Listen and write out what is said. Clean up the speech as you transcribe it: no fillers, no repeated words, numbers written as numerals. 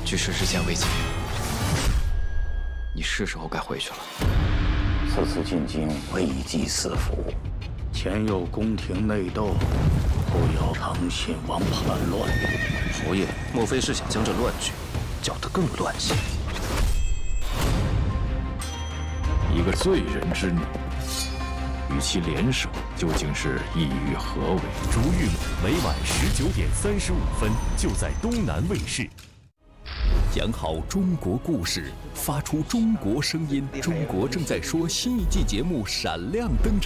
局势日渐危急，你是时候该回去了。 此次进京，危机四伏，前有宫廷内斗，后有唐献王叛乱。 侯爷，莫非是想将这乱局搅得更乱些？ 一个罪人之女，与其联手，究竟是意欲何为？ 逐玉每晚19:35，就在东南卫视。讲好中国故事，发出中国声音。中国正在说新一季节目闪亮登场。